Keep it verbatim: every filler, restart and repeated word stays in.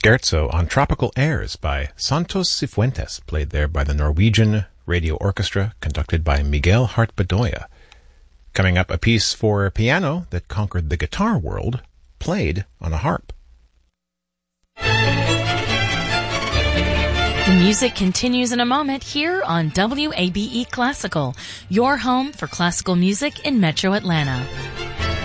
Scherzo on Tropical Airs by Santos Cifuentes, played there by the Norwegian Radio Orchestra, conducted by Miguel Hart-Bedoya. Coming up, a piece for piano that conquered the guitar world, played on a harp. The music continues in a moment here on W A B E Classical, your home for classical music in Metro Atlanta.